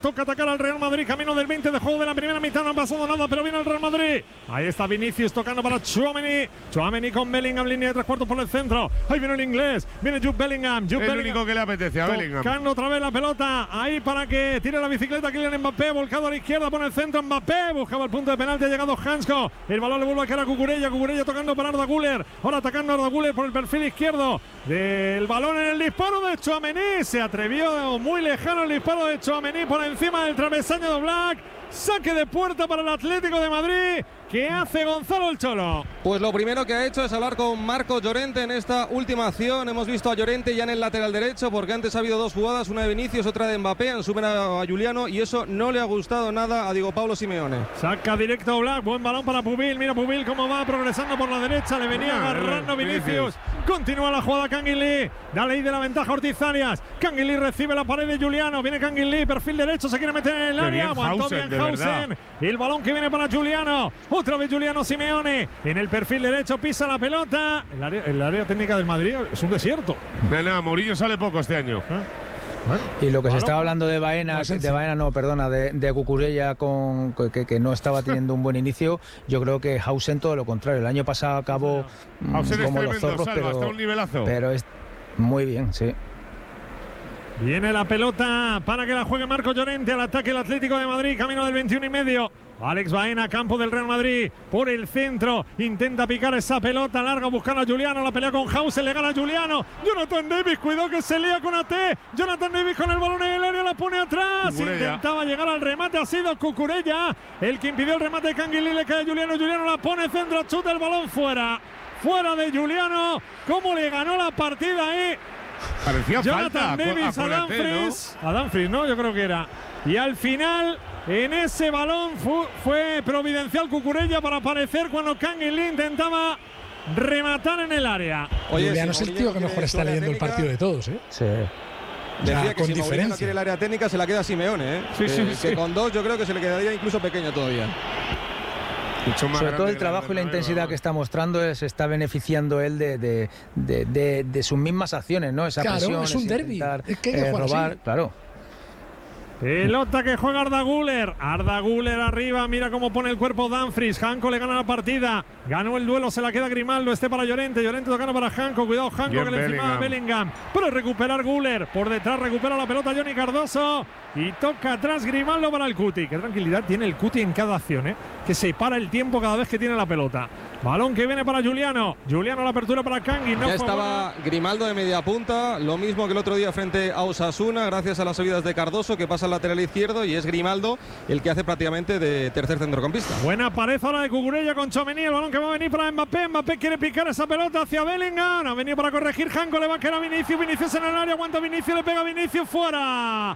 Toca atacar al Real Madrid, camino del 20 de juego de la primera mitad, no ha pasado nada, pero viene el Real Madrid. Ahí está Vinicius tocando para Tchouaméni. Tchouaméni con Bellingham, línea de 3/4 por el centro. Ahí viene el inglés, viene Jude Bellingham. El único que le apetece a Bellingham. Tocando otra vez la pelota, ahí para que tire la bicicleta Kylian Mbappé, volcado a la izquierda, pone el centro Mbappé, buscaba el punto de penalti, ha llegado Hansko. El balón le vuelve a caer a Cucurella tocando para Arda Güler. Ahora atacando a Arda Güler por el perfil izquierdo del balón en el disparo de Tchouaméni. Se atrevió muy lejano el disparo de Tchouaméni por encima del travesaño de Oblak. Saque de puerta para el Atlético de Madrid. ¿Qué hace Gonzalo el Cholo? Pues lo primero que ha hecho es hablar con Marcos Llorente en esta última acción. Hemos visto a Llorente ya en el lateral derecho, porque antes ha habido dos jugadas, una de Vinicius, otra de Mbappé, han superado a Juliano y eso no le ha gustado nada a Diego Pablo Simeone. Saca directo Oblak, buen balón para Pubil. Mira Pubil cómo va progresando por la derecha, le venía agarrando Vinicius. Continúa la jugada Canguilí, dale ahí de la ventaja Ortiz Arias. Canguilí recibe la pared de Juliano, viene Canguilí, perfil derecho, se quiere meter en el área. Aguantó bien Hausen. El balón que viene para Juliano. Otra vez Juliano Simeone en el perfil derecho, pisa la pelota. El área técnica del Madrid es un desierto. Nada, Mourinho sale poco este año. Y lo que se estaba hablando de Baena, de Cucurella que no estaba teniendo un buen inicio, yo creo que Hausen todo lo contrario. El año pasado acabó como los zorros, hasta un nivelazo. Pero es muy bien, sí. Viene la pelota para que la juegue Marcos Llorente al ataque el Atlético de Madrid, camino del 21,5. Alex Baena, campo del Real Madrid, por el centro, intenta picar esa pelota larga, buscando a Juliano, la pelea con Hausen, le gana a Juliano. Jonathan Davis, cuidado que se lía con AT. Jonathan Davis con el balón en el área, la pone atrás. Cucurella. Intentaba llegar al remate, ha sido Cucurella el que impidió el remate de Canguilí, le cae a Juliano, Juliano la pone centro, chuta el balón fuera de Juliano. ¿Cómo le ganó la partida ahí? Parecía Jonathan falta Davis a Dumfries, ¿no? A Dumfries, ¿no? Yo creo que era. Y al final, en ese balón fue providencial Cucurella para aparecer cuando Canguilí intentaba rematar en el área. Oye, Juliano es el tío que mejor está leyendo el partido de todos, ¿eh? Sí. Decía que con si diferencia no quiere el área técnica se la queda Simeone, ¿eh? Que con dos yo creo que se le quedaría incluso pequeño todavía. Sobre todo el trabajo y la intensidad que está mostrando se está beneficiando él de sus mismas acciones, ¿no? Esa presión, es un derbi, es que hay que robar, así. claro. Pelota que juega Arda Güler. Arda Güler arriba, mira cómo pone el cuerpo Dumfries. Janko le gana la partida. Ganó el duelo, se la queda Grimaldo. Para Llorente. Llorente tocando para Janko. Cuidado, Janko que le encima a Bellingham. Pero recuperar Güler. Por detrás recupera la pelota Johnny Cardoso. Y toca atrás Grimaldo para el Cuti. Qué tranquilidad tiene el Cuti en cada acción, ¿eh? Que se para el tiempo cada vez que tiene la pelota. Balón que viene para Juliano. Juliano la apertura para Kangui. Ya estaba Grimaldo de media punta. Lo mismo que el otro día frente a Osasuna. Gracias a las subidas de Cardoso, que pasa al lateral izquierdo. Y es Grimaldo el que hace prácticamente de tercer centrocampista. Buena pared ahora de Cucurella con Tchouaméni. El balón que va a venir para Mbappé. Mbappé quiere picar esa pelota hacia Bellingham. Ha venido para corregir Janko. Le va a quedar a Vinicius. Vinicius en el área. Aguanta Vinicius. Le pega a Vinicius. Fuera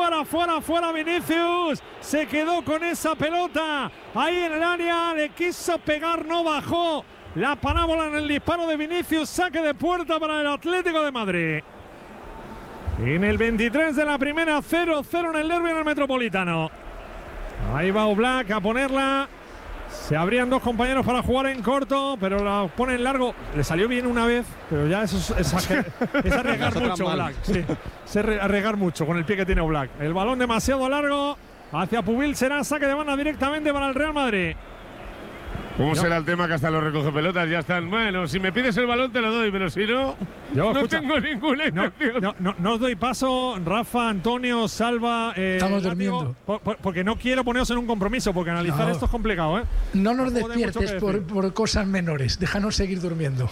Vinicius. Se quedó con esa pelota ahí en el área. Le quiso pegar, no bajó la parábola en el disparo de Vinicius. Saque de puerta para el Atlético de Madrid. En el 23 de la primera, 0-0 en el derbi en el Metropolitano. Ahí va Oblak a ponerla. Se abrían dos compañeros para jugar en corto, pero la pone en largo. Le salió bien una vez, pero ya eso es arriesgar mucho, Oblak. Sí, es arriesgar mucho con el pie que tiene Oblak. El balón demasiado largo hacia Pubil, será saque de banda directamente para el Real Madrid. ¿Cómo será el tema que hasta los recoge pelotas ya están? Bueno, si me pides el balón te lo doy, pero si no, tengo ninguna intención. No os doy paso, Rafa, Antonio, Salva. Estamos durmiendo. Porque no quiero poneros en un compromiso, porque analizar esto es complicado, ¿eh? No nos despiertes por cosas menores, déjanos seguir durmiendo.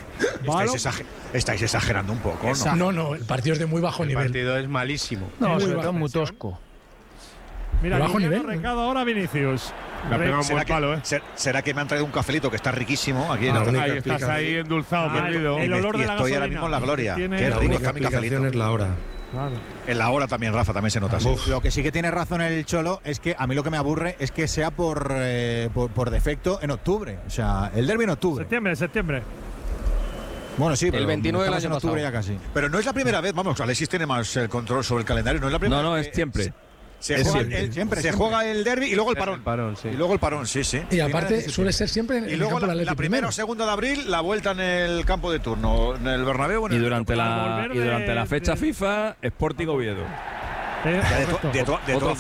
Estáis exagerando un poco, ¿no? No, el partido es de muy bajo nivel. El partido es malísimo. No, sobre todo muy tosco. Mira, bajo nivel. Recado ahora Vinicius. Le ha pegado un buen palo, ¿eh? ¿Será que me han traído un cafelito que está riquísimo aquí? Ahí estás ahí endulzado, perdido. El olor de la estoy ahora mismo en la gloria. Qué rico está mi cafelito. Es la hora. Claro. En la hora también, Rafa, también se nota así. Lo que sí que tiene razón el Cholo es que a mí lo que me aburre es que sea por defecto en octubre. O sea, el derbi en octubre. Septiembre. Bueno, sí, pero el 29 del año en octubre pasado. ya casi. Pero no es la primera vez, vamos, Alexis tiene más el control sobre el calendario, no es la primera vez. No, es siempre. Se juega el derbi y luego el parón. Sí. Y luego el parón, sí. Y aparte suele ser siempre en y el luego campo del Atleti la primera o segunda de abril, la vuelta en el campo de turno, en el Bernabéu. Y durante la fecha FIFA, Sporting Oviedo. De todas